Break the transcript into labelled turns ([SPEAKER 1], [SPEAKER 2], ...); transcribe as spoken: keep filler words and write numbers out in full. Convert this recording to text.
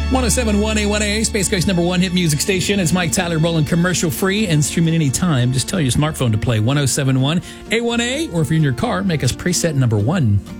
[SPEAKER 1] one oh seven point one A one A, Space Coast number one hit music station. It's Mike Tyler rolling commercial free and streaming anytime. Just tell your smartphone to play one oh seven point one A one A, or if you're in your car, make us preset number one.